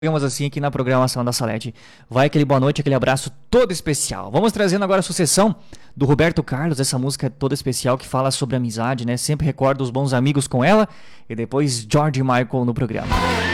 Digamos assim, aqui na programação da Salete. Vai aquele boa noite, aquele abraço todo especial. Vamos trazendo agora a sucessão do Roberto Carlos, essa música toda especial que fala sobre amizade, né? Sempre recordo os bons amigos com ela. E depois George Michael no programa.